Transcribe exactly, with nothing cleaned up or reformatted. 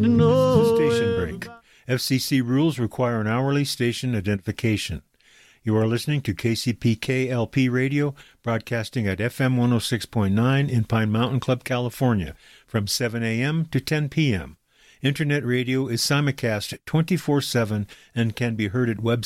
No. Station break. F C C rules require an hourly station identification. You are listening to K C P K L P Radio, broadcasting at F M one oh six point nine in Pine Mountain Club, California, from seven a.m. to ten p.m. Internet radio is simulcast twenty-four seven and can be heard at websites